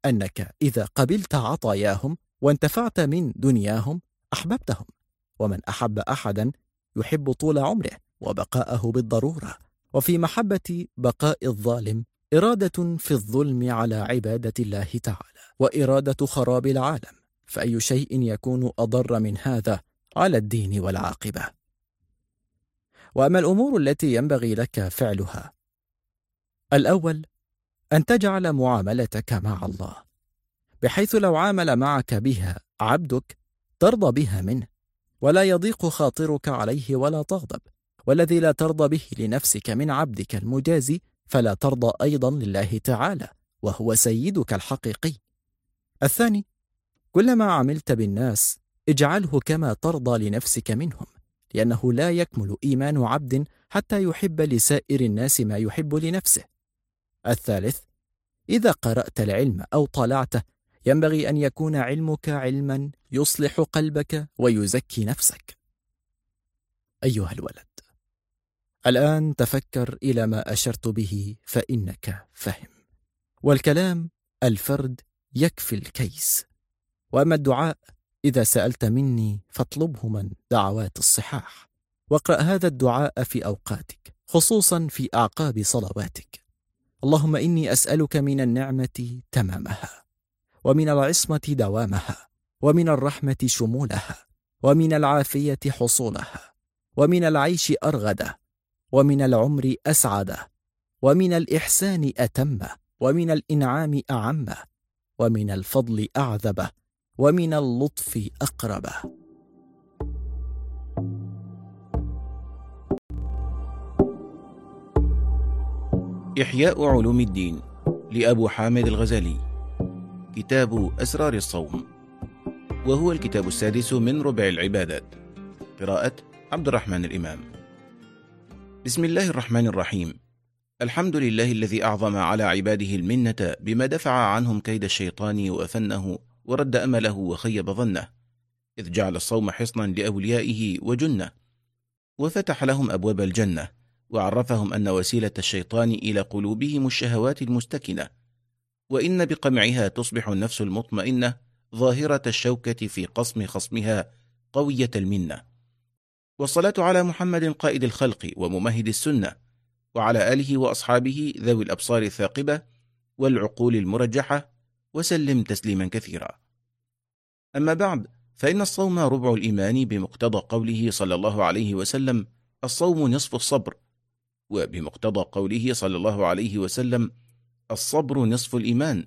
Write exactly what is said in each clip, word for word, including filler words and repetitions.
أنك إذا قبلت عطاياهم وانتفعت من دنياهم أحببتهم، ومن أحب أحدا يحب طول عمره وبقاءه بالضرورة. وفي محبة بقاء الظالم إرادة في الظلم على عبادة الله تعالى، وإرادة خراب العالم، فأي شيء يكون أضر من هذا على الدين والعاقبة؟ وأما الأمور التي ينبغي لك فعلها: الأول، أن تجعل معاملتك مع الله بحيث لو عامل معك بها عبدك ترضى بها منه، ولا يضيق خاطرك عليه ولا تغضب. والذي لا ترضى به لنفسك من عبدك المجازي فلا ترضى أيضا لله تعالى، وهو سيدك الحقيقي. الثاني، كلما عملت بالناس اجعله كما ترضى لنفسك منهم، لأنه لا يكمل إيمان عبد حتى يحب لسائر الناس ما يحب لنفسه. الثالث، إذا قرأت العلم أو طالعته ينبغي أن يكون علمك علما يصلح قلبك ويزكي نفسك. أيها الولد، الآن تفكر إلى ما أشرت به فإنك فهم، والكلام الفرد يكفي الكيس. وأما الدعاء إذا سألت مني فاطلبه من دعوات الصحاح، واقرأ هذا الدعاء في أوقاتك خصوصا في أعقاب صلواتك: اللهم إني أسألك من النعمة تمامها، ومن العصمة دوامها، ومن الرحمة شمولها، ومن العافية حصولها، ومن العيش أرغده، ومن العمر أسعده، ومن الإحسان أتمه، ومن الإنعام أعمه، ومن الفضل أعذبه، ومن اللطف أقربه. إحياء علوم الدين لأبو حامد الغزالي، كتاب أسرار الصوم، وهو الكتاب السادس من ربع العبادات. قراءة عبد الرحمن الإمام. بسم الله الرحمن الرحيم. الحمد لله الذي أعظم على عباده المنة بما دفع عنهم كيد الشيطان وأفنه ورد أمله وخيب ظنه، إذ جعل الصوم حصنا لأوليائه وجنة، وفتح لهم أبواب الجنة، وعرفهم أن وسيلة الشيطان إلى قلوبهم الشهوات المستكنة، وإن بقمعها تصبح النفس المطمئنة ظاهرة الشوكة في قصم خصمها قوية المنة. والصلاة على محمد قائد الخلق وممهد السنة، وعلى آله وأصحابه ذوي الأبصار الثاقبة والعقول المرجحة، وسلم تسليما كثيرا. أما بعد، فإن الصوم ربع الإيمان بمقتضى قوله صلى الله عليه وسلم: الصوم نصف الصبر، وبمقتضى قوله صلى الله عليه وسلم: الصبر نصف الإيمان.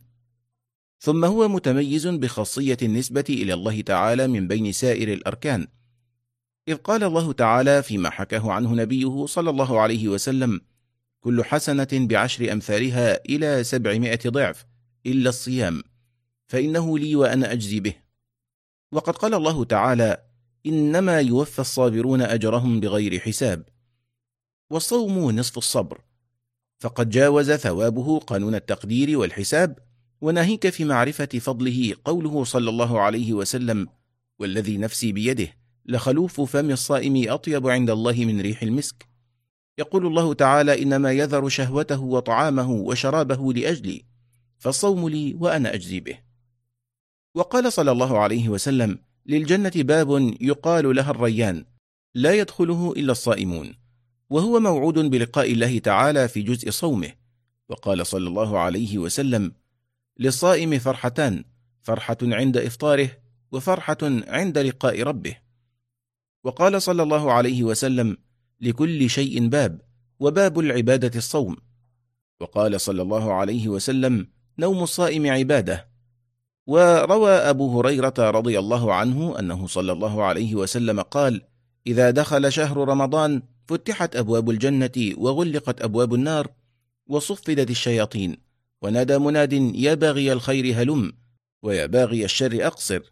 ثم هو متميز بخاصية النسبة إلى الله تعالى من بين سائر الأركان، إذ قال الله تعالى فيما حكاه عنه نبيه صلى الله عليه وسلم: كل حسنة بعشر أمثالها إلى سبعمائة ضعف إلا الصيام فإنه لي وأنا أجزي به. وقد قال الله تعالى: إنما يوفى الصابرون أجرهم بغير حساب. والصوم نصف الصبر، فقد جاوز ثوابه قانون التقدير والحساب، وناهيك في معرفة فضله قوله صلى الله عليه وسلم: والذي نفسي بيده لخلوف فم الصائم أطيب عند الله من ريح المسك. يقول الله تعالى: إنما يذر شهوته وطعامه وشرابه لأجلي، فالصوم لي وأنا أجزي به. وقال صلى الله عليه وسلم: للجنة باب يقال لها الريان، لا يدخله إلا الصائمون، وهو موعود بلقاء الله تعالى في جزء صومه. وقال صلى الله عليه وسلم: للصائم فرحتان، فرحة عند إفطاره، وفرحة عند لقاء ربه. وقال صلى الله عليه وسلم: لكل شيء باب، وباب العبادة الصوم. وقال صلى الله عليه وسلم: نوم الصائم عبادة. وروى أبو هريرة رضي الله عنه أنه صلى الله عليه وسلم قال: إذا دخل شهر رمضان فتحت أبواب الجنة وغلقت أبواب النار وصفدت الشياطين، ونادى مناد: يا باغي الخير هلم، ويا باغي الشر أقصر.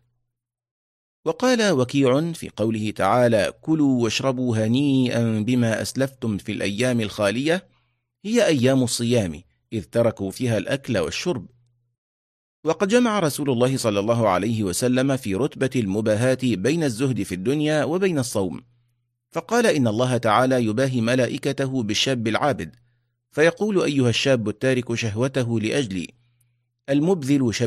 وقال وكيع في قوله تعالى: كلوا واشربوا هنيئا بما أسلفتم في الأيام الخالية، هي أيام الصيام، إذ تركوا فيها الأكل والشرب. وقد جمع رسول الله صلى الله عليه وسلم في رتبة المباهاة بين الزهد في الدنيا وبين الصوم، فقال: إن الله تعالى يباهي ملائكته بالشاب العابد، فيقول: أيها الشاب التارك شهوته لأجلي، المبذل شب